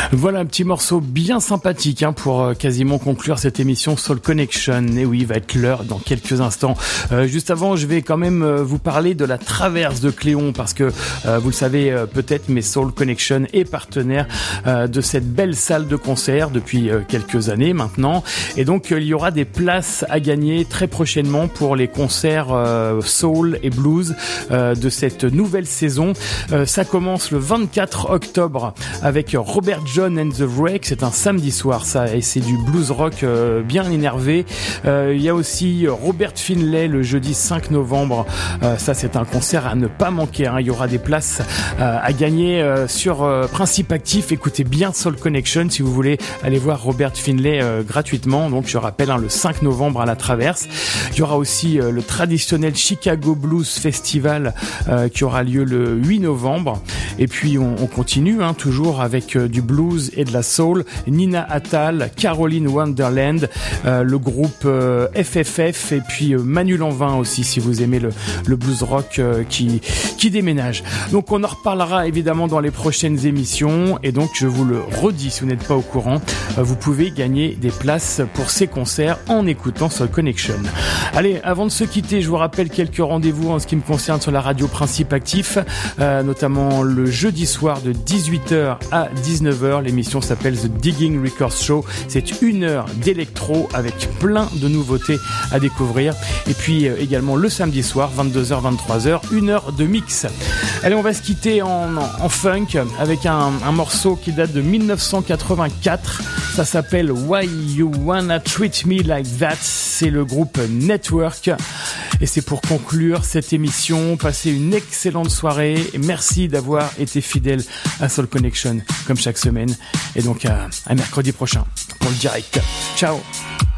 Voilà un petit morceau bien sympathique pour quasiment conclure cette émission Soul Connection. Et oui, il va être l'heure dans quelques instants. Juste avant, je vais quand même vous parler de la Traverse de Cléon parce que vous le savez peut-être, mais Soul Connection est partenaire de cette belle salle de concert depuis quelques années maintenant. Et donc il y aura des places à gagner très prochainement pour les concerts soul et blues de cette nouvelle saison. Ça commence le 24 octobre avec Robert John and the Wreck. C'est un samedi soir ça, et c'est du blues rock bien énervé. Il y a aussi Robert Finlay le jeudi 5 novembre. Ça c'est un concert à ne pas manquer. Il y aura des places à gagner sur Principe Actif. Écoutez bien Soul Connection si vous voulez aller voir Robert Finlay gratuitement. Donc je rappelle le 5 novembre à la Traverse. Il y aura aussi le traditionnel Chicago Blues Festival qui aura lieu le 8 novembre. Et puis on continue toujours avec du blues et de la soul. Nina Attal, Caroline Wonderland, le groupe FFF et puis Manu Lanvin aussi si vous aimez le blues rock qui déménage. Donc on en reparlera évidemment dans les prochaines émissions, et donc je vous le redis si vous n'êtes pas au courant, vous pouvez gagner des places pour ces concerts en écoutant Soul Connection. Allez, avant de se quitter, je vous rappelle quelques rendez-vous en ce qui me concerne sur la radio Principe Actif, notamment le jeudi soir de 18h à 19h. L'émission s'appelle The Digging Records Show. C'est une heure d'électro avec plein de nouveautés à découvrir. Et puis également le samedi soir, 22h, 23h, une heure de mix. Allez, on va se quitter en funk avec un morceau qui date de 1984. Ça s'appelle Why You Wanna Treat Me Like That. C'est le groupe Network. Et c'est pour conclure cette émission. Passez une excellente soirée. Et merci d'avoir été fidèle à Soul Connection comme chaque semaine. Et donc à mercredi prochain pour le direct. Ciao.